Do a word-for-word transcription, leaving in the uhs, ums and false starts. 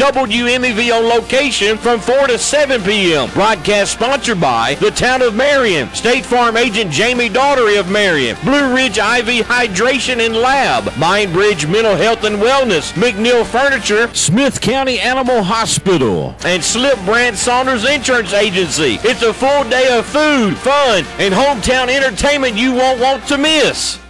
W M E V on location from four to seven p.m. Broadcast sponsored by the Town of Marion, State Farm agent Jamie Daughtery of Marion, Blue Ridge I V Hydration and Lab, Mindbridge Mental Health and Wellness, McNeil Furniture, Smith County Animal Hospital, and Slip Brand Saunders Insurance Agency. It's a full day of food, fun, and hometown entertainment you won't want to miss.